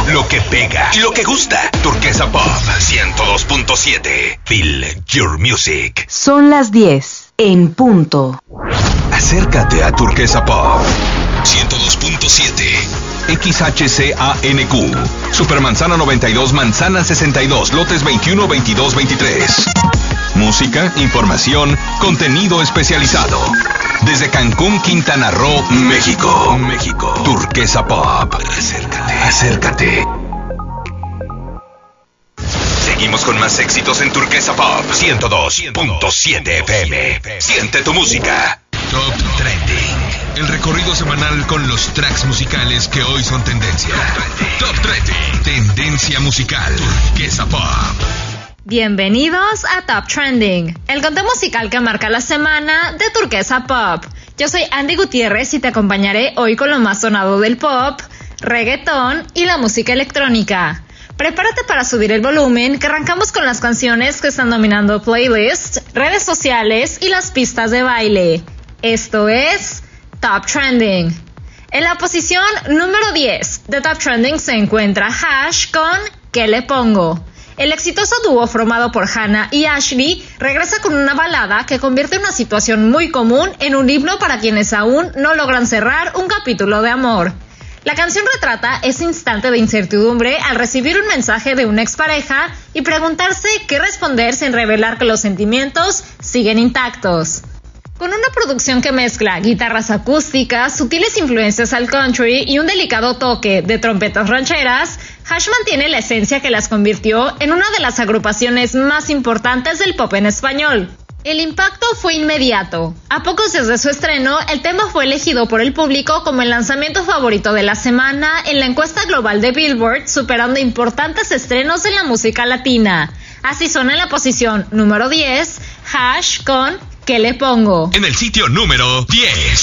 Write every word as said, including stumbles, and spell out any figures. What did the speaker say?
lo que pega y lo que gusta. Turquesa Pop ciento dos punto siete. Feel your music. Son las diez en punto. Acércate a Turquesa Pop ciento dos punto siete. X H C A N Q. Supermanzana noventa y dos, Manzana sesenta y dos, lotes veintiuno, veintidós, veintitrés. Música, información, contenido especializado. Desde Cancún, Quintana Roo, México. México. Turquesa Pop. Acércate, acércate. Seguimos con más éxitos en Turquesa Pop ciento dos punto siete F M. Siente tu música. Top Trending. El recorrido semanal con los tracks musicales que hoy son tendencia. Top Trending. Tendencia musical. Turquesa Pop. Bienvenidos a Top Trending, el conteo musical que marca la semana de Turquesa Pop. Yo soy Andy Gutiérrez y te acompañaré hoy con lo más sonado del pop, reggaetón y la música electrónica. Prepárate para subir el volumen, que arrancamos con las canciones que están dominando playlists, redes sociales y las pistas de baile. Esto es Top Trending. En la posición número diez de Top Trending se encuentra Hash con ¿Qué le pongo? El exitoso dúo formado por Hannah y Ashley regresa con una balada que convierte una situación muy común en un himno para quienes aún no logran cerrar un capítulo de amor. La canción retrata ese instante de incertidumbre al recibir un mensaje de una expareja y preguntarse qué responder sin revelar que los sentimientos siguen intactos. Con una producción que mezcla guitarras acústicas, sutiles influencias al country y un delicado toque de trompetas rancheras, Hash mantiene la esencia que las convirtió en una de las agrupaciones más importantes del pop en español. El impacto fue inmediato. A pocos días de su estreno, el tema fue elegido por el público como el lanzamiento favorito de la semana en la encuesta global de Billboard, superando importantes estrenos en la música latina. Así suena en la posición número diez, Hash con ¿Qué le pongo? En el sitio número diez.